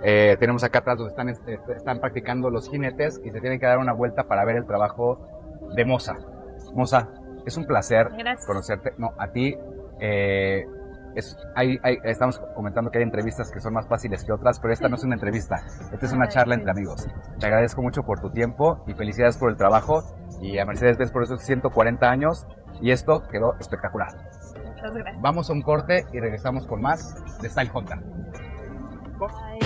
Tenemos acá atrás donde están practicando los jinetes y se tienen que dar una vuelta para ver el trabajo de Moza. Moza, es un placer Gracias. conocerte. No, a ti. Estamos comentando que hay entrevistas que son más fáciles que otras, pero esta no es una entrevista, esta es una charla entre amigos. Te agradezco mucho por tu tiempo y felicidades por el trabajo, y a Mercedes-Benz por esos 140 años, y esto quedó espectacular. Muchas gracias. Vamos a un corte y regresamos con más de Style Hunter. Bye.